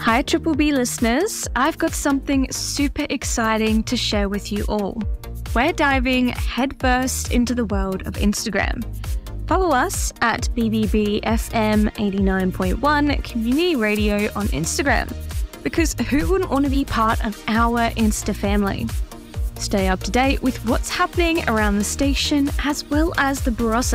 Hi Triple B listeners, I've got something super exciting to share with you all. We're diving headfirst into the world of Instagram. Follow us at BBBFM 89.1 Community Radio on Instagram, because who wouldn't want to be part of our Insta family? Stay up to date with what's happening around the station as well as the Barossa.